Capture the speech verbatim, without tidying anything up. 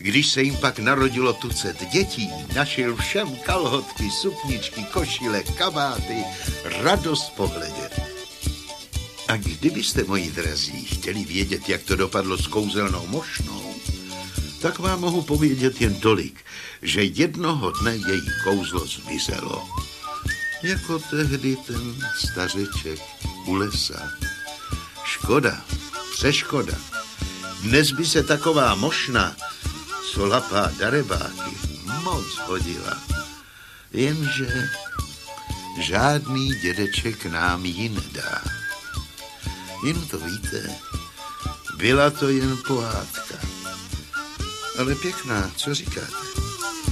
Když se jim pak narodilo tucet dětí, našil všem kalhotky, sukničky, košile, kabáty, radost pohledět. A kdybyste, moji drazí, chtěli vědět, jak to dopadlo s kouzelnou mošnou, tak vám mohu povědět jen tolik, že jednoho dne její kouzlo zmizelo. Jako tehdy ten stařeček u lesa. Škoda, přeškoda. Dnes by se taková mošna, co lapá darebáky, moc hodila. Jenže žádný dědeček nám ji nedá. Jen to víte, byla to jen pohádka. Ale pěkná, co říkáte?